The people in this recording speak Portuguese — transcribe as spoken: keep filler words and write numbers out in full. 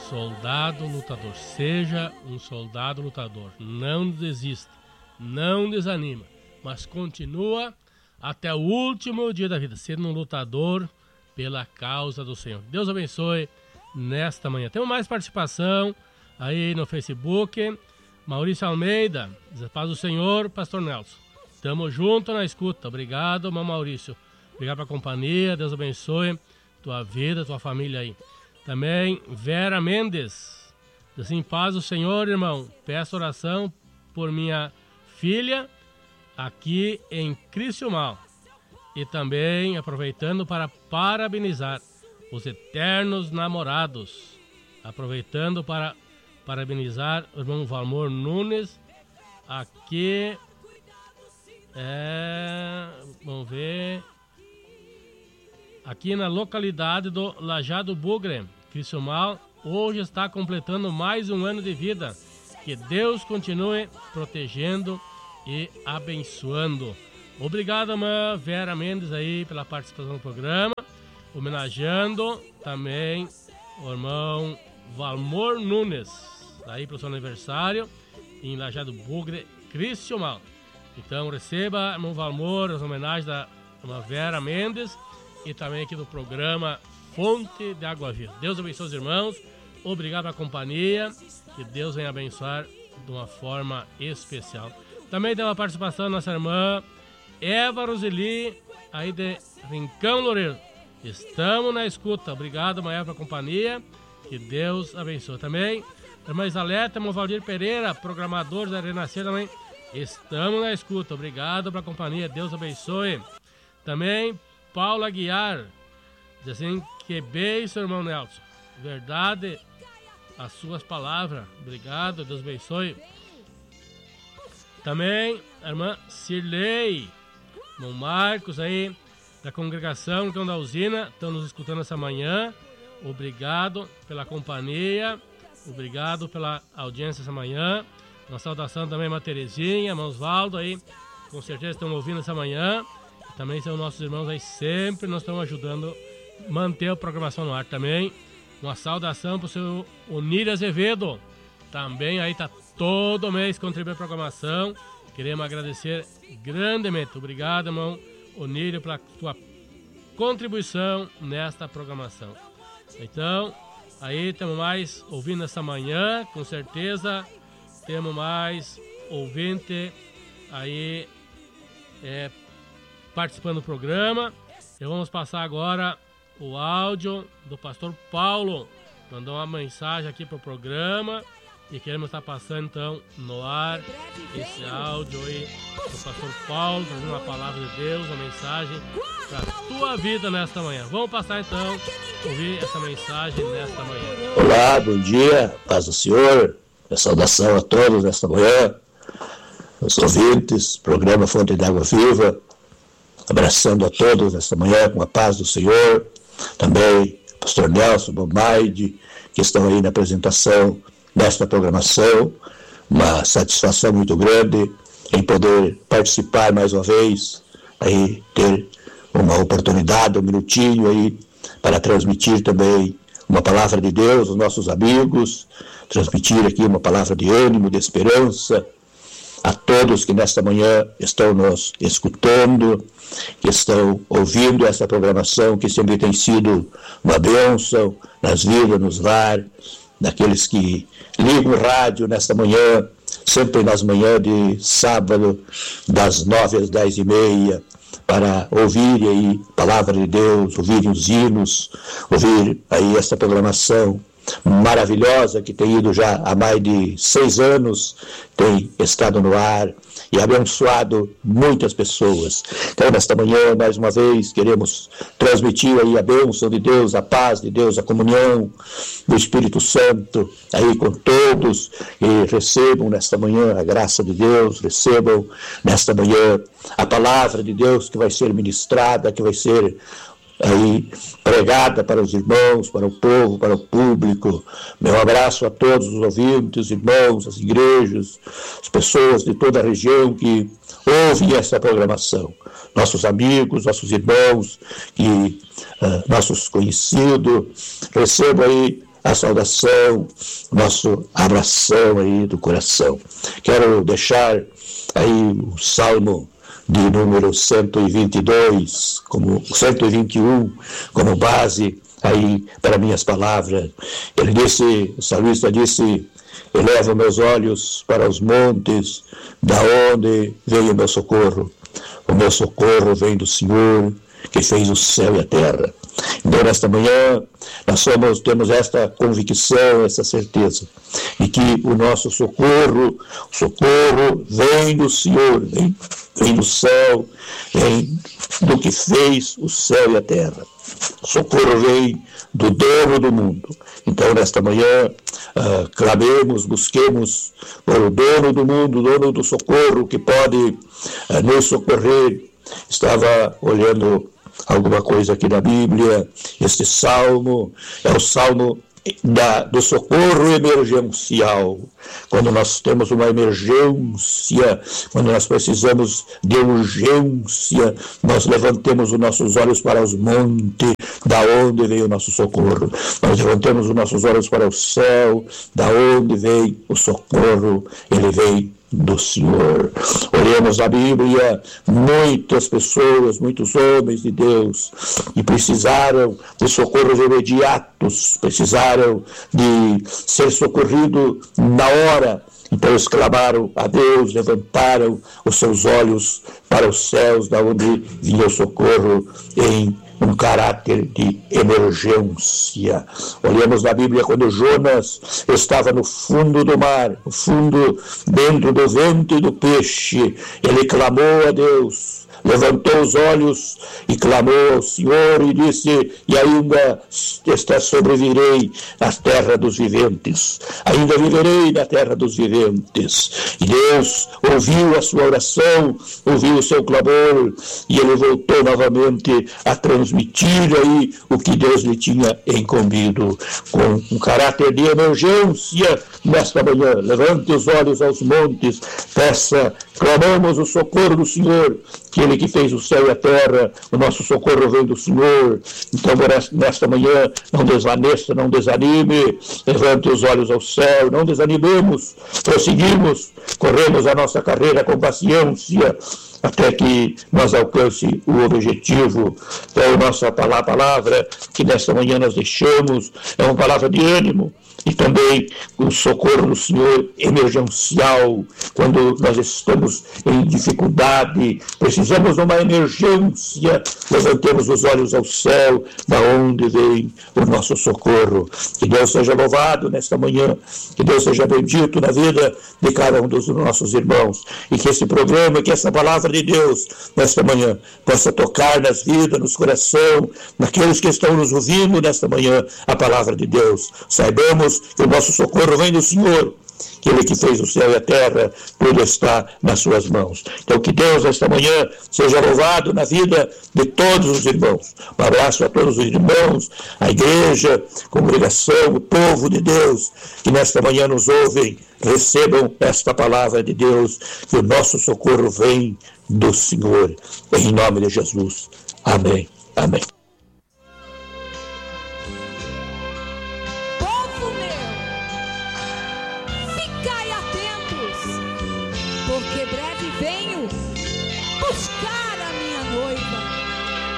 soldado lutador. Seja um soldado lutador. Não desista, não desanima, mas continua até o último dia da vida, sendo um lutador pela causa do Senhor. Deus abençoe nesta manhã. Temos mais participação aí no Facebook. Maurício Almeida, paz do Senhor, Pastor Nelson. Tamo junto na escuta. Obrigado, irmão Maurício. Obrigado pela companhia. Deus abençoe tua vida, tua família aí. Também Vera Mendes, diz assim, paz do Senhor, irmão. Peço oração por minha filha aqui em Criciúmal. E também aproveitando para parabenizar os eternos namorados. Aproveitando para parabenizar o irmão Valmor Nunes aqui. É, vamos ver. Aqui na localidade do Lajado Bugre, Criciúmal, hoje está completando mais um ano de vida. Que Deus continue protegendo e abençoando. Obrigado, irmã Vera Mendes, aí, pela participação no programa. Homenageando também o irmão Valmor Nunes, aí pelo seu aniversário, em Lajado Bugre, Criciúmal. Então, receba, irmão Valmor, as homenagens da irmã Vera Mendes e também aqui do programa Fonte de Água Viva. Deus abençoe os irmãos. Obrigado pela companhia. Que Deus venha abençoar de uma forma especial. Também tem uma participação da nossa irmã Eva Roseli, aí de Rincão Loureiro. Estamos na escuta. Obrigado, irmã Eva, pela companhia. Que Deus abençoe. Também, irmã Isaleta, irmão Valdir Pereira, programador da Renascer também. Estamos na escuta. Obrigado pela companhia. Deus abençoe. Também, Paula Aguiar, diz assim, que beijo, irmão Nelson. Verdade, as suas palavras. Obrigado, Deus abençoe. Também a irmã Cirlei, irmão Marcos aí, da congregação então da usina, estão nos escutando essa manhã. Obrigado pela companhia, obrigado pela audiência essa manhã. Uma saudação também a irmã Terezinha, irmão Osvaldo aí, com certeza estão ouvindo essa manhã. Também são nossos irmãos aí, sempre nos estão ajudando a manter a programação no ar também. Uma saudação para o seu Onírio Azevedo, também aí está todo mês contribuindo a programação. Queremos agradecer grandemente. Obrigado, irmão Onírio, pela sua contribuição nesta programação. Então, aí temos mais ouvindo essa manhã, com certeza temos mais ouvinte aí é, participando do programa. E vamos passar agora o áudio do pastor Paulo. Mandou uma mensagem aqui para o programa e queremos estar passando então no ar esse áudio aí do pastor Paulo, trazendo uma palavra de Deus, uma mensagem para a tua vida nesta manhã. Vamos passar então, ouvir essa mensagem nesta manhã. Olá, bom dia, paz do Senhor, a saudação a todos nesta manhã, os ouvintes, programa Fonte de Água Viva, abraçando a todos nesta manhã com a paz do Senhor, também o pastor Nelson Bomaide, que estão aí na apresentação desta programação. Uma satisfação muito grande em poder participar mais uma vez, aí ter uma oportunidade, um minutinho aí para transmitir também uma palavra de Deus aos nossos amigos, transmitir aqui uma palavra de ânimo, de esperança a todos que nesta manhã estão nos escutando, que estão ouvindo essa programação que sempre tem sido uma bênção nas vidas, nos lar, daqueles que ligam o rádio nesta manhã, sempre nas manhãs de sábado, das nove às dez e meia, para ouvir aí a palavra de Deus, ouvir os hinos, ouvir aí esta programação maravilhosa que tem ido já há mais de seis anos, tem estado no ar e abençoado muitas pessoas. Então, nesta manhã, mais uma vez, queremos transmitir aí a bênção de Deus, a paz de Deus, a comunhão do Espírito Santo aí com todos, e recebam nesta manhã a graça de Deus, recebam nesta manhã a palavra de Deus que vai ser ministrada, que vai ser aí pregada para os irmãos, para o povo, para o público. Meu abraço a todos os ouvintes, os irmãos, as igrejas, as pessoas de toda a região que ouvem essa programação. Nossos amigos, nossos irmãos, que, uh, nossos conhecidos, recebam aí a saudação, nosso abração aí do coração. Quero deixar aí o Salmo de número cento e vinte e dois, como cento e vinte e um, como base aí para minhas palavras. Ele disse, o salmista disse: elevo meus olhos para os montes, da onde veio o meu socorro. O meu socorro vem do Senhor, que fez o céu e a terra. Então, nesta manhã, nós somos, temos esta convicção, essa certeza, de que o nosso socorro, o socorro vem do Senhor, vem, vem do céu, vem do que fez o céu e a terra. O socorro vem do dono do mundo. Então, nesta manhã, uh, clamemos, busquemos por o dono do mundo, o dono do socorro, que pode uh, nos socorrer. Estava olhando alguma coisa aqui na Bíblia. Este salmo é o salmo da, do socorro emergencial. Quando nós temos uma emergência, quando nós precisamos de urgência, nós levantemos os nossos olhos para os montes, da onde veio o nosso socorro. Nós levantamos os nossos olhos para o céu, da onde veio o socorro. Ele veio do Senhor. Olhemos na Bíblia, muitas pessoas, muitos homens de Deus, que precisaram de socorros imediatos, precisaram de ser socorridos na hora. Então eles clamaram a Deus, levantaram os seus olhos para os céus, da onde vinha o socorro em um caráter de emergência. Olhamos na Bíblia quando Jonas estava no fundo do mar, no fundo, dentro do ventre do peixe, ele clamou a Deus, levantou os olhos e clamou ao Senhor e disse: e ainda esta sobrevirei à terra dos viventes, ainda viverei na terra dos viventes. E Deus ouviu a sua oração, ouviu o seu clamor, e ele voltou novamente a transmitir aí o que Deus lhe tinha incumbido. Com um caráter de emergência, nesta manhã, levante os olhos aos montes, peça, clamamos o socorro do Senhor, que Ele que fez o céu e a terra, o nosso socorro vem do Senhor. Então, nesta manhã, não desvaneça, não desanime, levante os olhos ao céu, não desanimemos, prosseguimos, corremos a nossa carreira com paciência, até que nós alcance o objetivo. Então, nossa palavra que nesta manhã nós deixamos é uma palavra de ânimo, e também o socorro do Senhor emergencial, quando nós estamos em dificuldade, precisamos de uma emergência, levantemos os olhos ao céu, da onde vem o nosso socorro. Que Deus seja louvado nesta manhã, que Deus seja bendito na vida de cada um dos nossos irmãos, e que esse programa, que essa palavra de Deus nesta manhã possa tocar nas vidas, nos corações, naqueles que estão nos ouvindo nesta manhã, a palavra de Deus. Saibamos que o nosso socorro vem do Senhor, que Ele que fez o céu e a terra, tudo está nas suas mãos. Então que Deus esta manhã seja louvado na vida de todos os irmãos. Um abraço a todos os irmãos, a igreja, a congregação, o povo de Deus, que nesta manhã nos ouvem, recebam esta palavra de Deus, que o nosso socorro vem do Senhor. Em nome de Jesus. Amém. Amém.